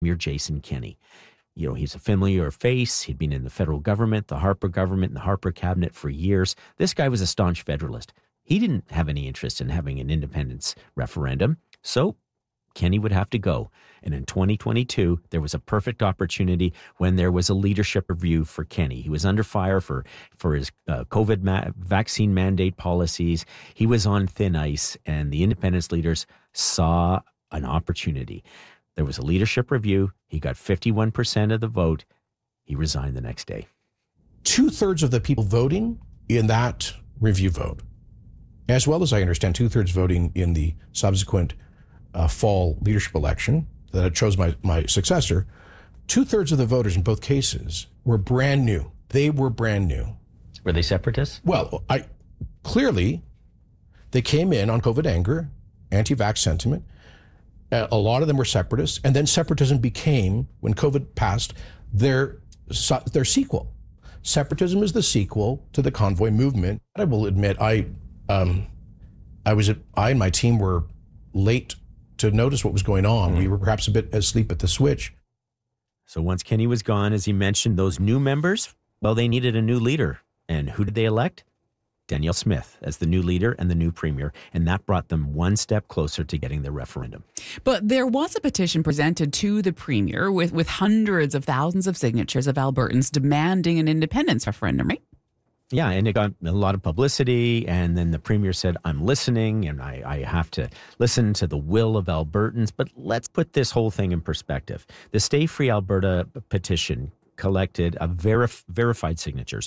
Premier Jason Kenney. You know, he's a familiar face. He'd been in the federal government, the Harper government, and the Harper cabinet for years. This guy was a staunch Federalist. He didn't have any interest in having an independence referendum. So Kenney would have to go. And in 2022, there was a perfect opportunity when there was a leadership review for Kenney. He was under fire for his COVID vaccine mandate policies. He was on thin ice, and the independence leaders saw an opportunity. There was a leadership review. He got 51% of the vote. He resigned the next day. 2/3 of the people voting in that review vote, as well as I understand 2/3 voting in the subsequent fall leadership election that chose my successor, 2/3 of the voters in both cases were brand new. They were brand new. Were they separatists? Well, clearly they came in on COVID anger, anti-vax sentiment. A lot of them were separatists, and then separatism became, when COVID passed, their sequel. Separatism is the sequel to the convoy movement. I will admit, I and my team were late to notice what was going on. We were perhaps a bit asleep at the switch. So once Kenney was gone, as he mentioned, those new members, well, they needed a new leader. And who did they elect? Danielle Smith as the new leader and the new premier, and that brought them one step closer to getting the referendum. But there was a petition presented to the premier with hundreds of thousands of signatures of Albertans demanding an independence referendum, right? Yeah, and it got a lot of publicity, and then the premier said, I'm listening, and I have to listen to the will of Albertans. But let's put this whole thing in perspective. The Stay Free Alberta petition collected verified signatures,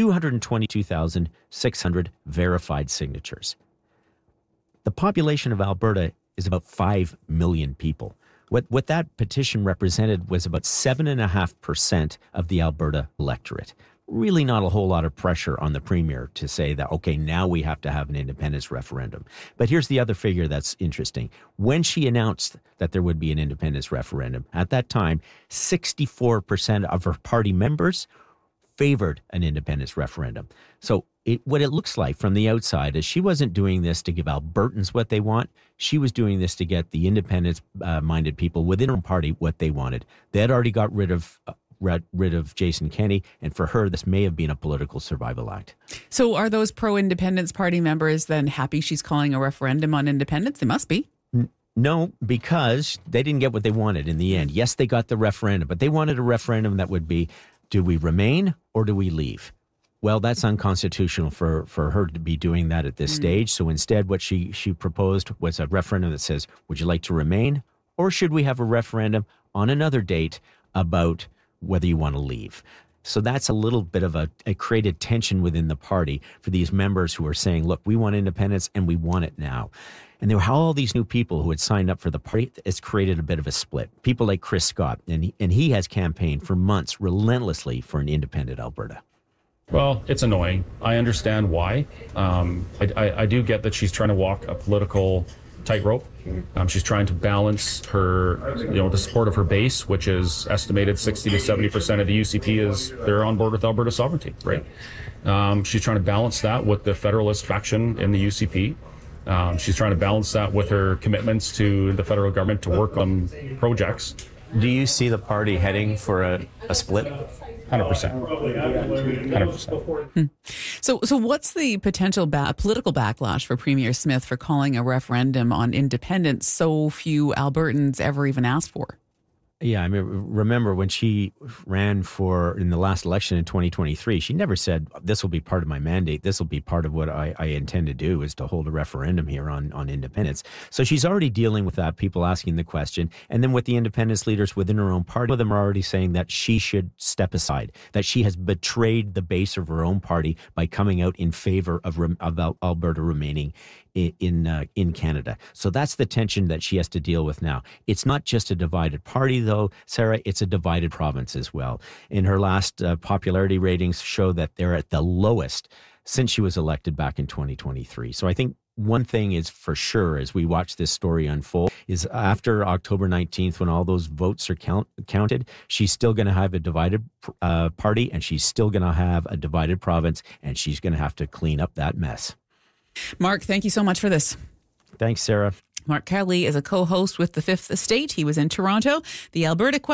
222,600 verified signatures. The population of Alberta is about 5 million people. What that petition represented was about 7.5% of the Alberta electorate. Really not a whole lot of pressure on the premier to say that, okay, now we have to have an independence referendum. But here's the other figure that's interesting. When she announced that there would be an independence referendum, at that time, 64% of her party members favored an independence referendum. So what it looks like from the outside is she wasn't doing this to give Albertans what they want. She was doing this to get the independence-minded people within her party what they wanted. They had already got rid of Jason Kenney, and for her, this may have been a political survival act. So are those pro-independence party members then happy she's calling a referendum on independence? They must be. No, because they didn't get what they wanted in the end. Yes, they got the referendum, but they wanted a referendum that would be, do we remain or do we leave? Well, that's unconstitutional for her to be doing that at this stage. So instead, what she proposed was a referendum that says, would you like to remain, or should we have a referendum on another date about whether you want to leave? So that's a little bit of a created tension within the party for these members who are saying, look, we want independence and we want it now. And there were all these new people who had signed up for the party. It's created a bit of a split. People like Chris Scott, and he has campaigned for months relentlessly for an independent Alberta. Well, it's annoying. I understand why. I do get that she's trying to walk a political tightrope. She's trying to balance her, the support of her base, which is estimated 60 to 70% of the UCP is they're on board with Alberta sovereignty, right? She's trying to balance that with the Federalist faction in the UCP. She's trying to balance that with her commitments to the federal government to work on projects. Do you see the party heading for a split? 100%. So what's the potential political backlash for Premier Smith for calling a referendum on independence so few Albertans ever even asked for? Yeah, I mean, remember when she ran in the last election in 2023, she never said, this will be part of my mandate. This will be part of what I intend to do, is to hold a referendum here on independence. So she's already dealing with that, people asking the question. And then with the independence leaders within her own party, some of them are already saying that she should step aside, that she has betrayed the base of her own party by coming out in favor of Alberta remaining in Canada. So that's the tension that she has to deal with now. It's not just a divided party, though, Sarah, it's a divided province as well. In her last popularity ratings show that they're at the lowest since she was elected back in 2023. So I think one thing is for sure as we watch this story unfold is after October 19th, when all those votes are counted, she's still going to have a divided party, and she's still going to have a divided province, and she's going to have to clean up that mess. Mark, thank you so much for this. Thanks, Sarah. Mark Kelly is a co-host with The Fifth Estate. He was in Toronto. The Alberta